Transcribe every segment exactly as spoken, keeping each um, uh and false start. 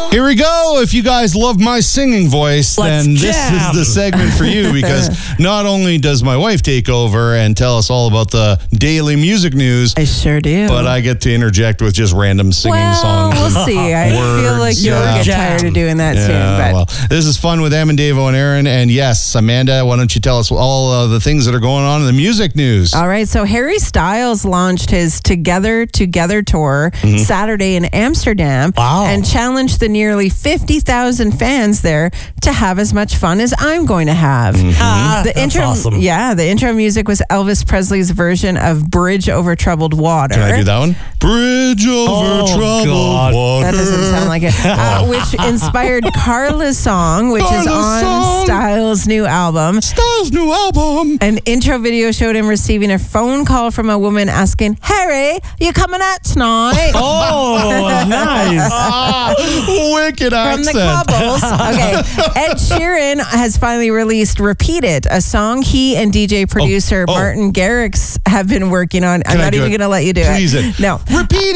Here we go. If you guys love my singing voice, Let's then jam. this is the segment for you, because not only does my wife take over and tell us all about the daily music news, I sure do. but I get to interject with just random singing well, songs. we'll see. I words. feel like you'll Yeah. get Jam. tired of doing that Yeah, soon. But well, this is fun with Em and Davo and Aaron. And yes, Amanda, why don't you tell us all uh, the things that are going on in the music news? all right, so Harry Styles launched his Together Together tour Saturday in Amsterdam Wow. and challenged the nearly fifty thousand fans there to have as much fun as I'm going to have. Ah, The that's intro, awesome. yeah, the intro music was Elvis Presley's version of Bridge Over Troubled Water. Can I do that one? Bridge over Oh, troubled God. water. That doesn't sound like it. Uh, which inspired Carla's song, which is Carla's on song. Styles' new album. Styles' new album. An intro video showed him receiving a phone call from a woman asking, Harry, you coming out tonight? Oh, nice. Ah, wicked From the accent. Cobbles. Okay. Ed Sheeran has finally released Repeat It, a song he and D J producer oh. Martin Garrix have been working on. I'm I not do even it? going to let you do Please it. it. No. Repeat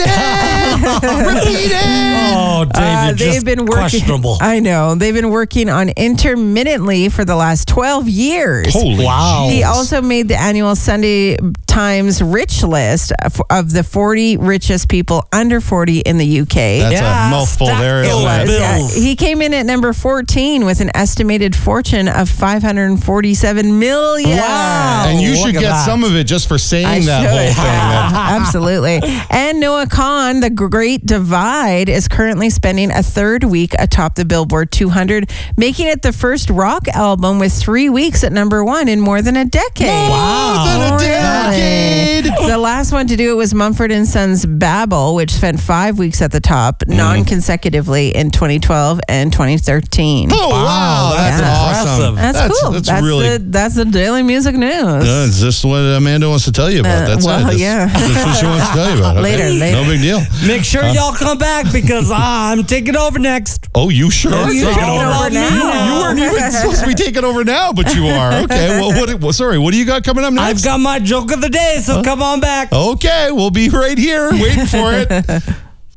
it. Repeat it. Oh, David, Uh, just they've been working. questionable. I know. They've been working on intermittently for the last twelve years. Holy Wow. He also made the annual Sunday Times Rich list of- of the forty richest people under forty in the U K. That's Yeah, a mouthful stack there. those isn't it? bills. Yeah, he came in at number fourteen with an estimated fortune of five hundred forty-seven million. Wow. And you Look should at get that. some of it just for saying I that should. whole thing. Absolutely. And Noah Khan, The Great Divide, is currently spending a third week atop the Billboard two hundred, making it the first rock album with three weeks at number one in more than a decade. More than a Really? decade. The last one to do it was Mumford and Sons Babel, which spent five weeks at the top, Mm-hmm. non-consecutively in twenty twelve and twenty thirteen. Oh, wow. That's that's awesome. impressive. That's, That's- cool. that's That's, really- the, that's the daily music news. Uh, it's just what Amanda wants to tell you about. Uh, That's well, it. That's, yeah. that's what she wants to tell you about. Okay. Later, later. No big deal. Make sure y'all come back because I'm taking over next. Oh, you sure? Are you Taking taking over You, now? you weren't even supposed to be taking over now, but you are. Okay. Well, what? Well, sorry. What do you got coming up next? I've got my joke of the day, so come on back. Okay, we'll be right here waiting for it.